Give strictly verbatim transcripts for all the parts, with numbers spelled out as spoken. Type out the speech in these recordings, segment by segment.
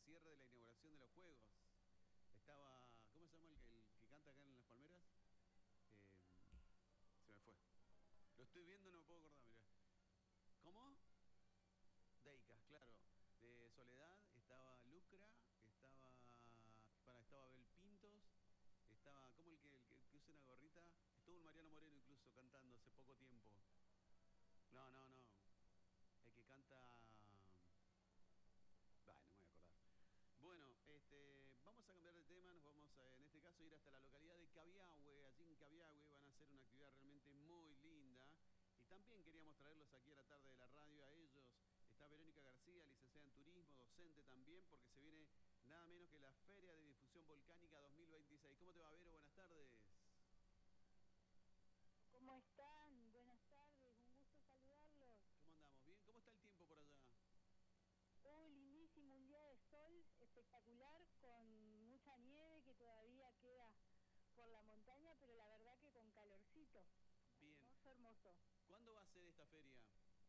cierre de la inauguración de los Juegos. Estaba, ¿cómo se llama el que, el que canta acá en Las Palmeras? Eh, se me fue. Lo estoy viendo, no me puedo acordar, mirá. ¿Cómo? Deicas, claro. De Soledad, estaba Lucra, estaba. Para, estaba Abel Pintos, estaba. ¿Cómo el que, el que, que usa una gorrita? Estuvo el Mariano Moreno incluso cantando hace poco tiempo. No, no, no. El que canta. Ay, no me voy a acordar. Bueno, este, vamos a cambiar de tema, nos vamos a, en este caso, ir hasta la localidad de Cabiahue. Allí en Cabiahue van a hacer una actividad realmente muy linda. Y también queríamos traerlos aquí a la tarde de la radio a ellos. Está Verónica García, licenciada en turismo, docente también, porque se viene nada menos que la Feria de Difusión Volcánica dos mil veintiséis. ¿Cómo te va, Vero? Buenas tardes. ¿Cómo están? Buenas tardes, un gusto saludarlos. ¿Cómo andamos? ¿Bien? ¿Cómo está el tiempo por allá? Uy, lindísimo, un día de sol espectacular, con mucha nieve que todavía queda por la montaña, pero la verdad que con calorcito. Bien. Hermoso, hermoso. ¿Cuándo va a ser esta feria?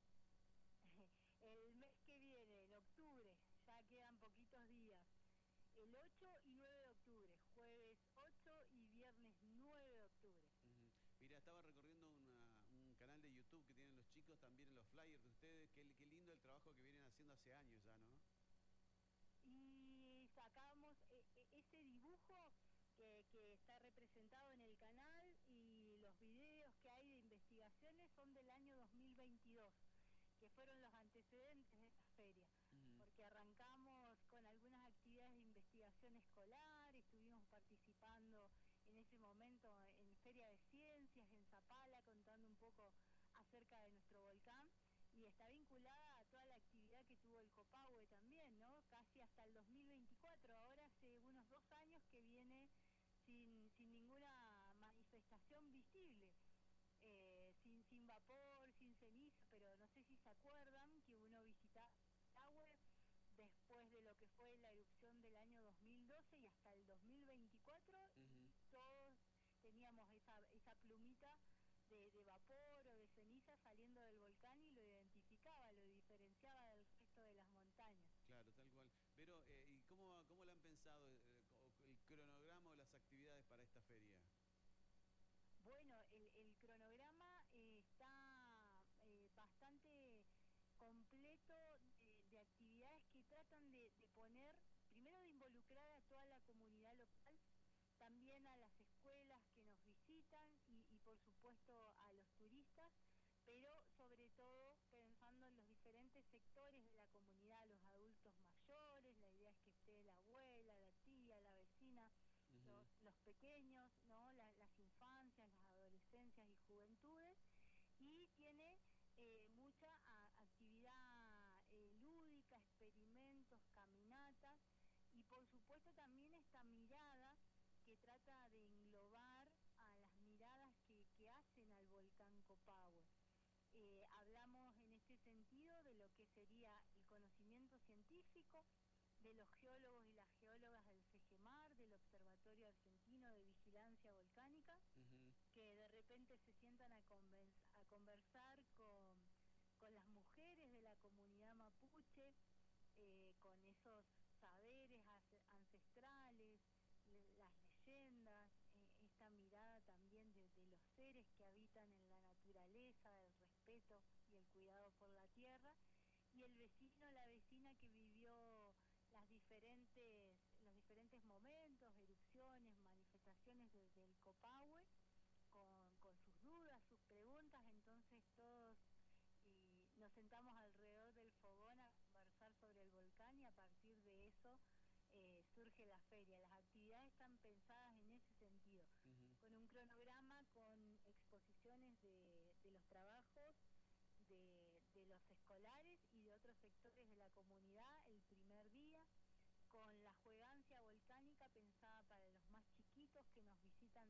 El mes que viene, en octubre, ya quedan poquitos días. El ocho y nueve de octubre, jueves ocho y viernes nueve de octubre. Uh-huh. Mira, estaba recorriendo una, un canal de YouTube que tienen los chicos también en los flyers de ustedes. Qué, qué lindo el trabajo que vienen haciendo hace años ya, ¿no? Y sacamos eh, eh, ese dibujo que, que está representado en el canal, y los videos que hay de investigaciones son del año dos mil veintidós, que fueron los antecedentes de esta feria, Uh-huh. porque arrancamos con algunas actividades de investigación escolar, estuvimos participando en ese momento en Feria de Ciencias, en Zapala, contando un poco acerca de nuestro volcán, y está vinculada a toda la actividad que tuvo el Copahue también, ¿no? Casi hasta el dos mil veinticuatro, ahora hace unos dos años que viene sin, sin ninguna manifestación visible. Eh, sin, sin vapor, sin ceniza, pero no sé si se acuerdan que uno visita Copahue después de lo que fue la erupción del año dos mil doce y hasta el dos mil veinticuatro, Uh-huh. y todos teníamos esa, esa plumita de, de vapor o de ceniza saliendo del volcán, y lo identificaba, lo diferenciaba del resto de las montañas. Claro, tal cual. Pero, eh, ¿y cómo, cómo lo han pensado eh, el cronograma o las actividades para esta feria? Bueno, el, el cronograma eh, está eh, bastante completo de, de actividades que tratan de, de poner, primero de involucrar a toda la comunidad local, también a las escuelas que nos visitan y, y por supuesto a los turistas, pero sobre todo pensando en los diferentes sectores de la comunidad, los adultos mayores. La idea es que esté la abuela, la tía, la vecina, Uh-huh. los, los pequeños, ¿no? La, las infancias, las adolescencias y juventudes, y tiene eh, mucha a, actividad eh, lúdica, experimentos, caminatas, y por supuesto también esta mirada que trata de englobar a las miradas que, que hacen al volcán Copahue. Eh, hablamos en este sentido de lo que sería el conocimiento científico, de los geólogos y las geólogas del CEGEMAR, del Observatorio Argentino de Vigilancia Volcánica, Uh-huh. que de repente se sientan a, a conversar con, con las mujeres de la comunidad mapuche, eh, con esos saberes ancestrales, le, las leyendas, eh, esta mirada también de, de los seres que habitan en la naturaleza, el respeto y el cuidado por la tierra, y el vecino, la vecina que vivió las diferentes, los diferentes momentos, erupciones, manifestaciones desde el Copahue, con, con sus dudas, sus preguntas. Entonces todos y nos sentamos alrededor del fogón a conversar sobre el volcán, y a partir de eso eh, surge la feria. Las actividades están pensadas en ese sentido, Uh-huh. con un cronograma, con exposiciones de, de los trabajos de, de los escolares y de otros sectores de la comunidad el primer día, con la juegancia volcánica pensada para el